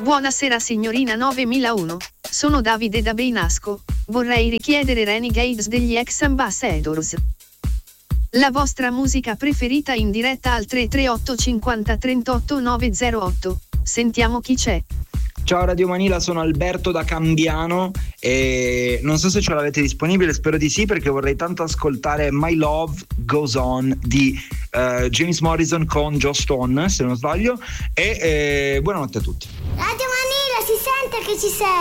Buonasera signorina 9001. Sono Davide da Beinasco. Vorrei richiedere Renegades degli Ex Ambassadors. La vostra musica preferita in diretta al 338 50 38 908. Sentiamo chi c'è. Ciao Radio Manila, sono Alberto da Cambiano e non so se ce l'avete disponibile, spero di sì, perché vorrei tanto ascoltare My Love Goes On di James Morrison con Joss Stone, se non sbaglio, e buonanotte a tutti. Radio Manila, si sente che ci sei.